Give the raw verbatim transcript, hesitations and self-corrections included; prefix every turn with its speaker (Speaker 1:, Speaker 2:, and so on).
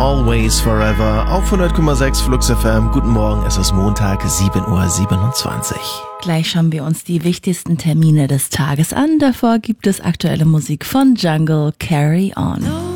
Speaker 1: Always Forever auf hundert Komma sechs Flux F M. Guten Morgen, es ist Montag, sieben Uhr siebenundzwanzig.
Speaker 2: Gleich schauen wir uns die wichtigsten Termine des Tages an. Davor gibt es aktuelle Musik von Jungle, Carry On.